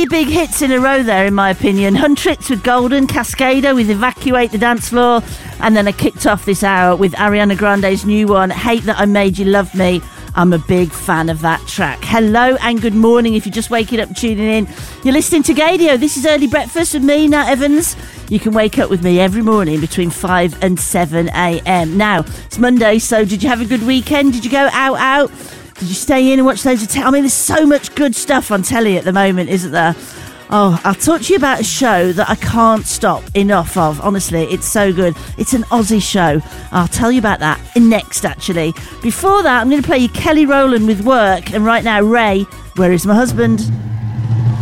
big hits in a row there, in my opinion. Huntrix with Golden, Cascada with Evacuate the Dance Floor, and then I kicked off this hour with Ariana Grande's new one, Hate That I Made You Love Me. I'm a big fan of that track. Hello and good morning if you're just waking up, tuning in. You're listening to Gaydio. This is Early Breakfast with me, Nat Evans. You can wake up with me every morning between 5 and 7 a.m. Now, it's Monday, so did you have a good weekend? Did you go out? Did you stay in and watch loads of telly? I mean, there's so much good stuff on telly at the moment, isn't there? Oh, I'll talk to you about a show that I can't stop enough of. Honestly, it's so good. It's an Aussie show. I'll tell you about that next, actually. Before that, I'm going to play you Kelly Rowland with Work. And right now, Ray, Where Is My Husband?